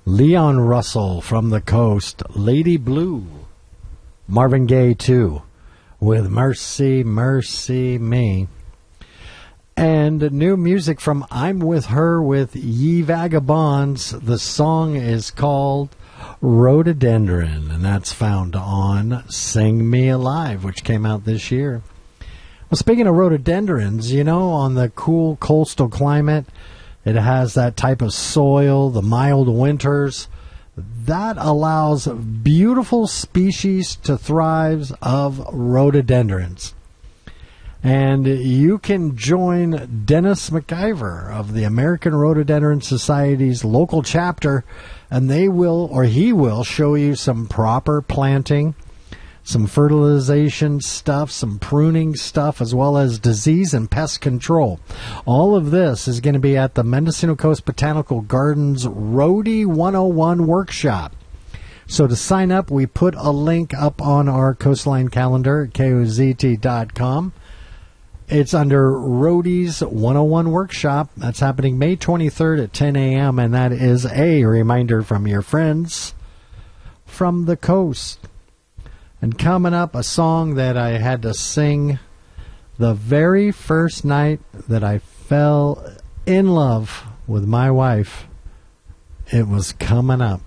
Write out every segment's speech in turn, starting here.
Leon Russell from the Coast, Lady Blue. Marvin Gaye, too, with Mercy, Mercy Me. And new music from I'm With Her with Ye Vagabonds. The song is called Rhododendron, and that's found on Sing Me Alive, which came out this year. Well, speaking of rhododendrons, you know, on the cool coastal climate, it has that type of soil, the mild winters. That allows beautiful species to thrive of rhododendrons. And you can join Dennis McIver of the American Rhododendron Society's local chapter, and they will, or he will, show you some proper planting, some fertilization stuff, some pruning stuff, as well as disease and pest control. All of this is going to be at the Mendocino Coast Botanical Gardens Rhody 101 workshop. So to sign up, we put a link up on our Coastline calendar at kozt.com. It's under Rhody's 101 workshop. That's happening May 23rd at 10 a.m., and that is a reminder from your friends from the coast. And coming up, a song that I had to sing the very first night that I fell in love with my wife. It was coming up.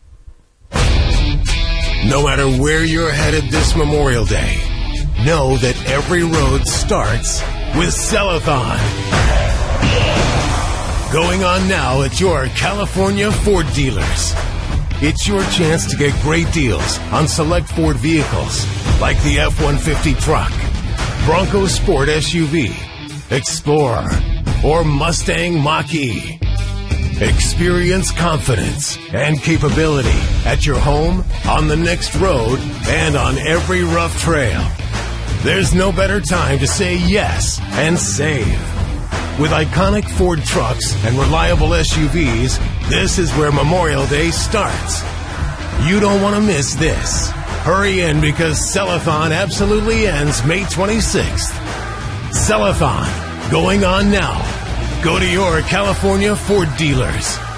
No matter where you're headed this Memorial Day, know that every road starts with Cellathon. Going on now at your California Ford dealers. It's your chance to get great deals on select Ford vehicles like the F-150 truck, Bronco Sport SUV, Explorer, or Mustang Mach-E. Experience confidence and capability at your home, on the next road, and on every rough trail. There's no better time to say yes and save. With iconic Ford trucks and reliable SUVs, this is where Memorial Day starts. You don't want to miss this. Hurry in because Cellathon absolutely ends May 26th. Cellathon, going on now. Go to your California Ford dealers.